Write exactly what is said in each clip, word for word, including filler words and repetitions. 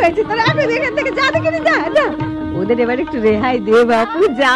হয়েছে তোর, এখন এখান থেকে যা, দেখে যা যা, ওদের এবার একটু রেহাই দে বাপু, যা।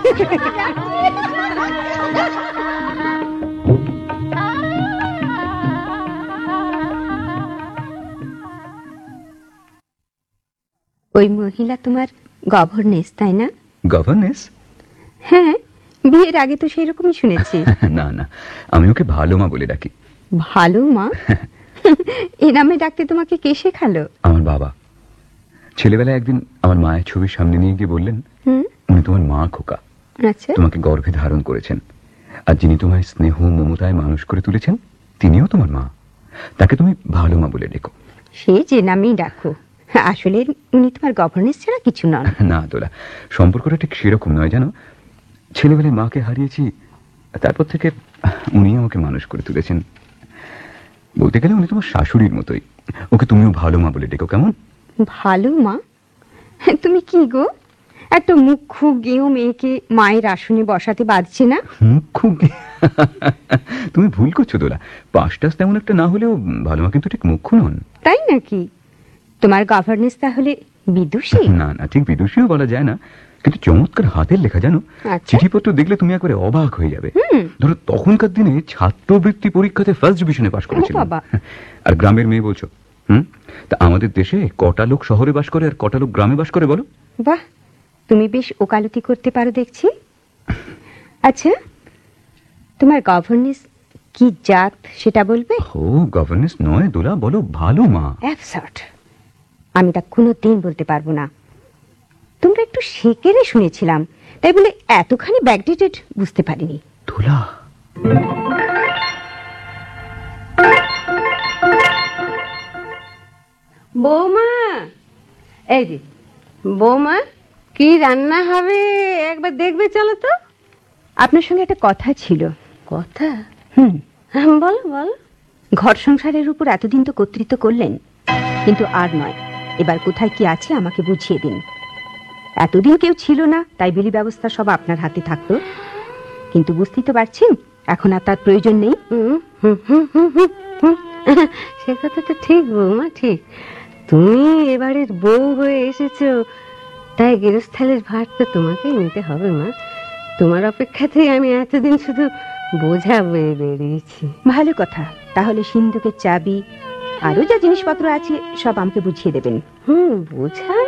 ওই মহিলা তোমার গভর্নেস, তাই না? গভর্নেস? হ্যাঁ, বিয়ের আগে তো সেই রকমই শুনেছি। না না, আমি ওকে ভালো মা বলে ডাকি। ভালো মা? এ নামে ডাকতে তোমাকে কে শেখালো? আমার বাবা। ছেলেবেলায় একদিন আমার মায়ের ছবির সামনে নিয়ে গিয়ে বললেন, উনি তোমার মা খোকা, আচ্ছা, তোমাকে গর্ভে ধারণ করেছেন, আর যিনি তোমায় স্নেহ মমতায় মানুষ করে তুলেছেন তিনিও তোমার মা, তাকে তুমি ভালো মা বলে ডেকো। সে যে নামেই ডাকো, আসলে উনি তোমার গভর্নেস ছাড়া কিছু নন। না দোলা, সম্পর্কটা ঠিক সেরকম নয় জানো। ছেলেবেলায় মাকে হারিয়েছি, তারপর থেকে উনি আমাকে মানুষ করে তুলেছেন। বলতে গেলে উনি তোমার শাশুড়ির মতোই, ওকে তুমিও ভালো মা বলে ডেকো, কেমন? ভালো মা? তুমি কি গো, একটা মুখ্য গেঁয়ো মেয়েকে মায়ের আসনে বসাতে বাঁধছে না? মুখ্য? তুমি ভুল করছো দোলা, পাশটাস তেমন একটা না হলেও ভালো মা কিন্তু ঠিক মুখ্য নন। তাই নাকি? তোমার গভর্নেস তাহলে বিদুষী? না না, ঠিক বিদুষীও বলা যায় না, কিন্তু চমৎকার হাতের লেখা জানো। চিঠিপত্র দেখলে তুমি একবারে অবাক হয়ে যাবে। ধরো তখনকার দিনে ছাত্রবৃত্তি পরীক্ষাতে ফার্স্ট ডিভিশনে পাশ করেছিল। আর গ্রামের মেয়ে বলছো? হুম, তা আমাদের দেশে কটা লোক শহরে বাস করে আর কটা লোক গ্রামে বাস করে বলো? বাহ, তুমি বেশ ওকালতি করতে পারো দেখছি। আচ্ছা, তোমার গভর্নেস কি জাত সেটা বলবে? ও গভর্নেস নয় দোলা, বলো ভালো মা। অ্যাবসার্ড, আমি তা কোনোদিন বলতে পারবো না। তোমরা একটু সেকেরে শুনেছিলাম, তাই বলে এতখানি ব্যাকডেটেড বুঝতে পারিনি। দোলা, বৌমা, এই যে বৌমা, কি রান্না হবে একবার দেখবে চলো তো। আপনার সঙ্গে একটা কথা ছিল। কথা? হুম, বলো বলো। ঘর সংসারের উপর এতদিন তো কর্তৃত্ব করলেন, কিন্তু আর নয়, এবার কোথায় কি আছে আমাকে বুঝিয়ে দিন। এতদিন কেউ ছিল না, তাই বিলি ব্যবস্থা সব আপনার হাতে থাকতো, কিন্তু বুঝতেই তো পারছেন এখন আর তার প্রয়োজন নেই। সে কথা তো ঠিক বৌমা, ঠিক। তুমি এবারের বউ হয়ে এসেছো, তাই গেরস্থালের ভার তো তোমাকেই নিতে হবে মা। তোমার অপেক্ষাতেই আমি এতদিন শুধু বোঝা বয়ে বেরিয়েছি। ভালো কথা, তাহলে সিন্ধুকের চাবি আরো যা জিনিসপত্র আছে সব আমাকে বুঝিয়ে দেবেন। হুম, বোঝা